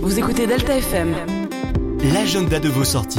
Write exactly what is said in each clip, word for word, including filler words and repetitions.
Vous écoutez Delta F M. L'agenda de vos sorties.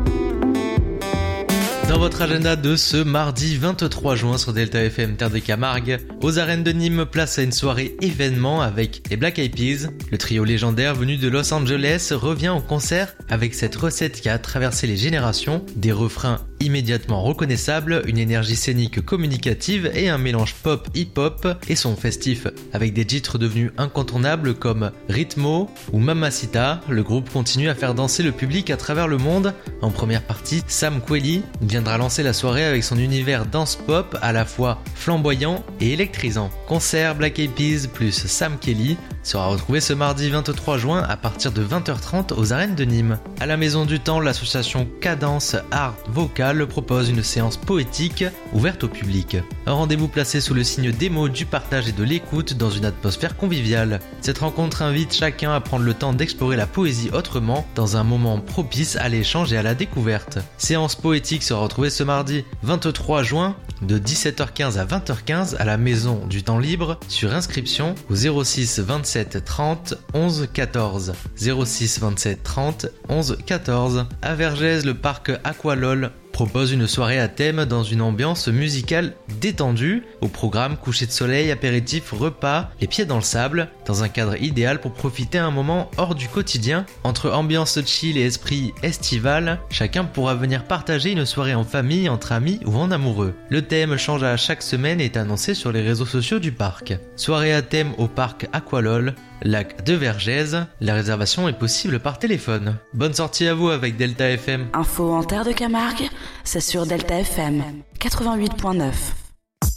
Dans votre agenda de ce mardi vingt-trois juin sur Delta F M Terre de Camargue, aux arènes de Nîmes, place à une soirée événement avec les Black Eyed Peas. Le trio légendaire venu de Los Angeles revient en concert avec cette recette qui a traversé les générations, des refrains immédiatement reconnaissables, une énergie scénique communicative et un mélange pop hip-hop et son festif. Avec des titres devenus incontournables comme Ritmo ou Mamacita, le groupe continue à faire danser le public à travers le monde. En première partie, Sam Kweli viendra lancer la soirée avec son univers dance pop à la fois flamboyant et électrisant. Concert Black Eyed Peas plus Sam Kelly sera retrouvé ce mardi vingt-trois juin à partir de vingt heures trente aux arènes de Nîmes. À la Maison du Temps, l'association Cadence Art Vocal propose une séance poétique ouverte au public. Un rendez-vous placé sous le signe des mots, du partage et de l'écoute dans une atmosphère conviviale. Cette rencontre invite chacun à prendre le temps d'explorer la poésie autrement dans un moment propice à l'échange et à la découverte. Séance poétique sera retrouvée ce mardi vingt-trois juin de dix-sept heures quinze à vingt heures quinze à la Maison du Temps Libre sur inscription au zéro six vingt-sept trente onze quatorze. zéro six vingt-sept trente onze quatorze. À Vergès, le parc Aqualol propose une soirée à thème dans une ambiance musicale détendue. Au programme, coucher de soleil, apéritif, repas, les pieds dans le sable, dans un cadre idéal pour profiter un moment hors du quotidien. Entre ambiance chill et esprit estival, chacun pourra venir partager une soirée en famille, entre amis ou en amoureux. Le thème change à chaque semaine et est annoncé sur les réseaux sociaux du parc. Soirée à thème au parc Aqualol, lac de Vergès. La réservation est possible par téléphone. Bonne sortie à vous avec Delta F M. Info en Terre de Camargue, c'est sur Delta F M quatre-vingt-huit point neuf.